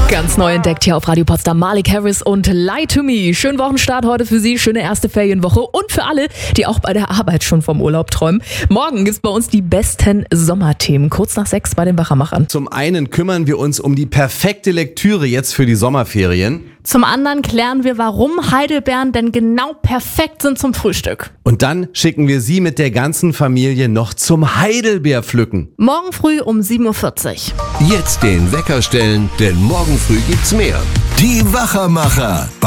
Ganz neu entdeckt hier auf Radio Potsdam Malik Harris und Lie to Me. Schönen Wochenstart heute für Sie, schöne erste Ferienwoche und für alle, die auch bei der Arbeit schon vom Urlaub träumen. Morgen gibt's bei uns die besten Sommerthemen, kurz nach 6 bei den Wachermachern. Zum einen kümmern wir uns um die perfekte Lektüre jetzt für die Sommerferien. Zum anderen klären wir, warum Heidelbeeren denn genau perfekt sind zum Frühstück. Und dann schicken wir Sie mit der ganzen Familie noch zum Heidelbeerpflücken. Morgen früh um 7.40 Uhr. Jetzt den Wecker stellen, denn morgen früh gibt's mehr. Die Wachermacher bei